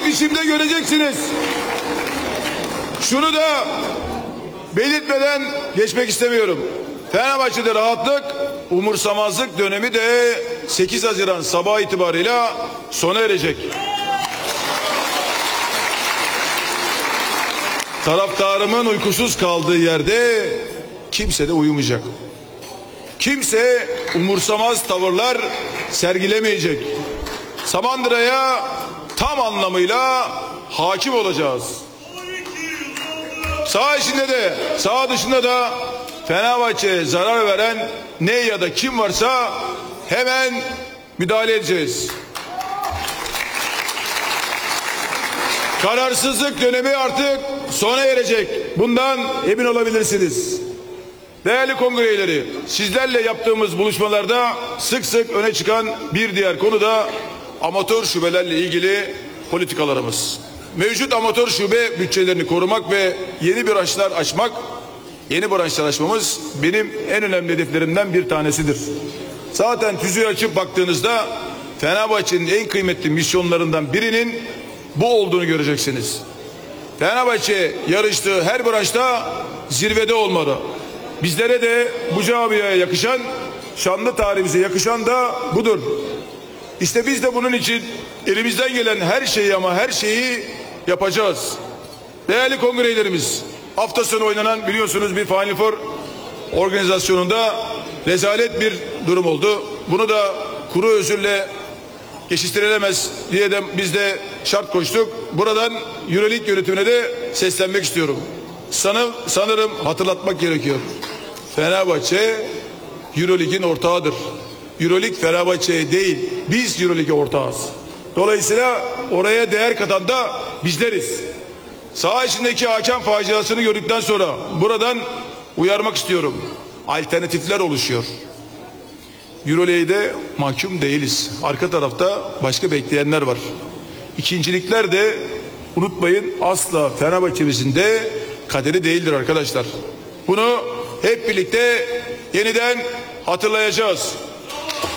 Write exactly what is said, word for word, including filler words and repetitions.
biçimde göreceksiniz. Şunu da belirtmeden geçmek istemiyorum. Fenerbahçe'de rahatlık, umursamazlık dönemi de sekiz Haziran sabah itibarıyla sona erecek. Taraftarımın uykusuz kaldığı yerde kimse de uyumayacak. Kimse umursamaz tavırlar sergilemeyecek. Samandıra'ya tam anlamıyla hakim olacağız. Sağ içinde de sağ dışında da Fenerbahçe'ye zarar veren ne ya da kim varsa hemen müdahale edeceğiz. Kararsızlık dönemi artık sona erecek. Bundan emin olabilirsiniz. Değerli kongre üyeleri, sizlerle yaptığımız buluşmalarda sık sık öne çıkan bir diğer konu da amatör şubelerle ilgili politikalarımız. Mevcut amatör şube bütçelerini korumak ve yeni branşlar açmak, yeni branşlar açmamız benim en önemli hedeflerimden bir tanesidir. Zaten tüzüğü açıp baktığınızda Fenerbahçe'nin en kıymetli misyonlarından birinin bu olduğunu göreceksiniz. Fenerbahçe yarıştığı her branşta zirvede olmalı. Bizlere de bu camiaya yakışan, şanlı tarihimize yakışan da budur. İşte biz de bunun için elimizden gelen her şeyi ama her şeyi yapacağız. Değerli kongrelerimiz, hafta sonu oynanan biliyorsunuz bir Final Four organizasyonunda rezalet bir durum oldu. Bunu da kuru özürle geçiştirilemez diye de biz de şart koştuk. Buradan Euroleague yönetimine de seslenmek istiyorum. Sanırım, sanırım hatırlatmak gerekiyor. Fenerbahçe Euroleague'in ortağıdır. Euroleague Fenerbahçe'ye değil, biz Euroleague'e ortağız. Dolayısıyla oraya değer katan da bizleriz. Saha içindeki hakem faciasını gördükten sonra buradan uyarmak istiyorum. Alternatifler oluşuyor. Euroleague'de mahkum değiliz. Arka tarafta başka bekleyenler var. İkincilikler de unutmayın asla Fenerbahçe'mizin de kaderi değildir arkadaşlar. Bunu hep birlikte yeniden hatırlayacağız.